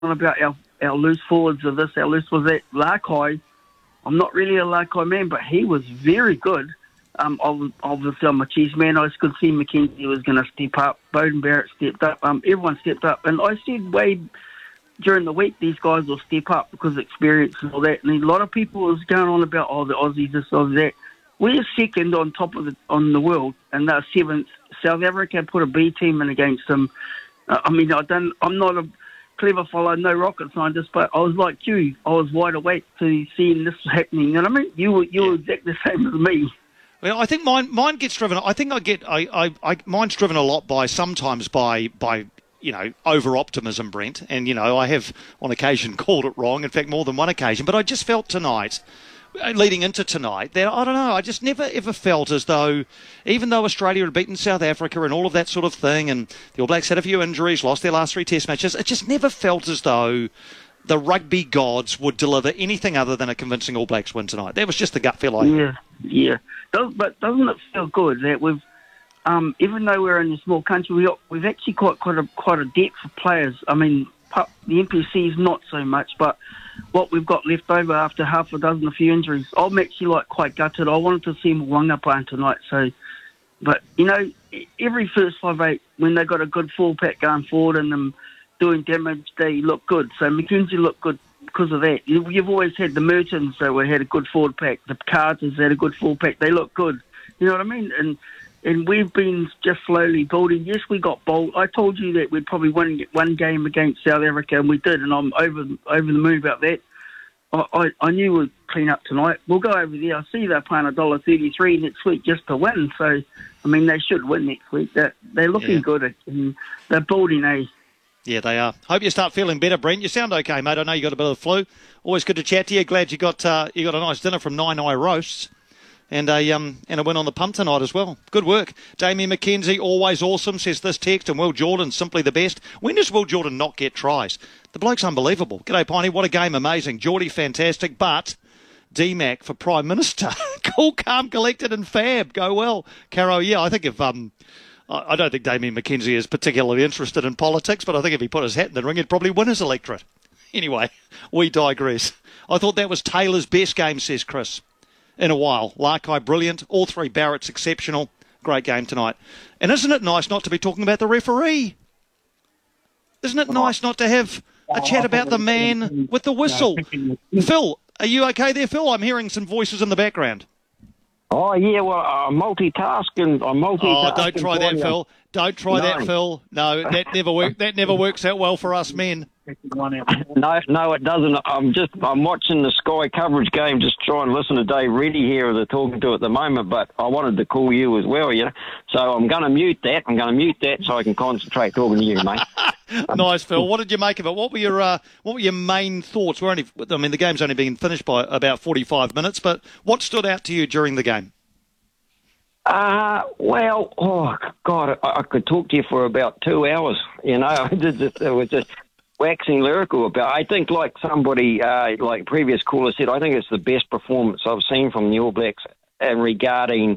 on about our loose forwards of this, our loose was that Larkai. I'm not really a Larkai man, but he was very good. Obviously, I'm a Chiefs man. I could see McKenzie was going to step up. Bowden Barrett stepped up. Everyone stepped up. And I said during the week, these guys will step up because of experience and all that. And a lot of people was going on about, the Aussies, this, Aussies, that. We're second on top of on the world, and they're seventh. South Africa put a B team in against them. I'm not a clever fellow, no rocket scientist, but I was like you. I was wide awake to seeing this happening. You know what I mean? You were exactly the same as me. Well, I think mine gets driven. I think mine's driven a lot sometimes by over optimism, Brent. And I have on occasion called it wrong. In fact, more than one occasion. But I just felt tonight, leading into tonight, that I don't know. I just never ever felt as though, even though Australia had beaten South Africa and all of that sort of thing, and the All Blacks had a few injuries, lost their last 3 Test matches, it just never felt as though the rugby gods would deliver anything other than a convincing All Blacks win tonight. That was just the gut feel I had. Yeah. But doesn't it feel good that we've, even though we're in a small country, we've actually got quite a depth of players. I mean, the NPC is not so much, but what we've got left over after half a dozen, a few injuries, I'm actually quite gutted. I wanted to see Mo'unga playing tonight. But every first 5-8, when they got a good full pack going forward and them doing damage, they look good. So McKenzie looked good because of that. You've always had the Mertons that had a good forward pack. The Carters had a good full pack. They look good. You know what I mean? And we've been just slowly building. Yes, we got bold. I told you that we'd probably win one game against South Africa, and we did, and I'm over the moon about that. I knew we'd clean up tonight. We'll go over there. I see they're paying $1.33 next week just to win. So, I mean, they should win next week. They're looking good, and they're building, eh? Yeah, they are. Hope you start feeling better, Brent. You sound okay, mate. I know you got a bit of the flu. Always good to chat to you. Glad you got a nice dinner from Nine Eye Roasts. And a win on the pump tonight as well. Good work. Damien McKenzie, always awesome, says this text. And Will Jordan, simply the best. When does Will Jordan not get tries? The bloke's unbelievable. G'day, Piney. What a game. Amazing. Geordie, fantastic. But D-Mac for Prime Minister. Cool, calm, collected and fab. Go well. Caro, yeah, I think if... I don't think Damien McKenzie is particularly interested in politics, but I think if he put his hat in the ring, he'd probably win his electorate. Anyway, we digress. I thought that was Taylor's best game, says Chris, in a while. Larkai, brilliant. All 3 Barretts, exceptional. Great game tonight. And isn't it nice not to be talking about the referee? Isn't it nice not to have a chat about the man with the whistle? Phil, are you okay there, Phil? I'm hearing some voices in the background. Oh, yeah, well, I'm multitasking. Oh, don't try that, Phil. Don't try that, Phil. No, that never works out well for us men. No, it doesn't. I'm watching the Sky coverage game, just trying to listen to Dave Reddy here, they're talking to at the moment, but I wanted to call you as well, So I'm going to mute that so I can concentrate talking to you, mate. Nice, Phil. What did you make of it? What were your main thoughts? The game's only been finished by about 45 minutes, but what stood out to you during the game? Well, oh God, I could talk to you for about 2 hours. It was just waxing lyrical about. I think, like somebody, like previous caller said, I think it's the best performance I've seen from the All Blacks, and regarding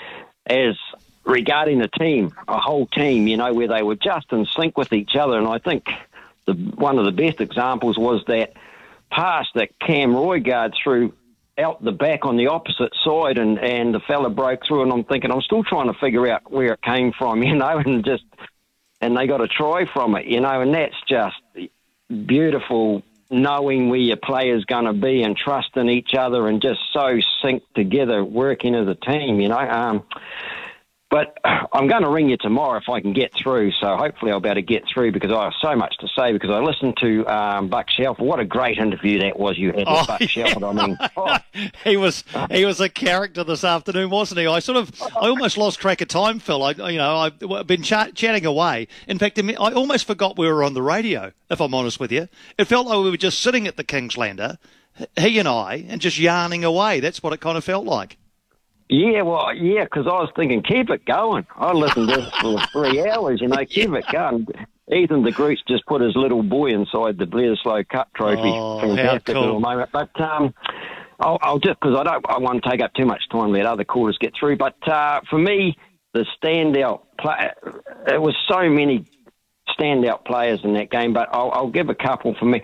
the team, a whole team, where they were just in sync with each other. And I think one of the best examples was that pass that Cam Roigard threw out the back on the opposite side, and the fella broke through, and I'm thinking, I'm still trying to figure out where it came from, and they got a try from it, and that's just beautiful, knowing where your player's going to be and trusting each other and just so synced together, working as a team, But I'm going to ring you tomorrow if I can get through, so hopefully I'll be able to get through, because I have so much to say, because I listened to Buck Shelford. What a great interview that was you had with Buck Shelford. I mean, he was a character this afternoon, wasn't he? I almost lost track of time, Phil. I've been chatting away. In fact, I almost forgot we were on the radio, if I'm honest with you. It felt like we were just sitting at the Kingslander, he and I, and just yarning away. That's what it kind of felt like. Yeah, because I was thinking, keep it going. I listened to this for 3 hours, keep it going. Ethan de Groot's just put his little boy inside the Bledisloe Cup trophy. Oh, fantastic how cool. little moment. But I'll just, because I want to take up too much time, let other callers get through. But for me, the standout player, it was so many standout players in that game, but I'll give a couple for me.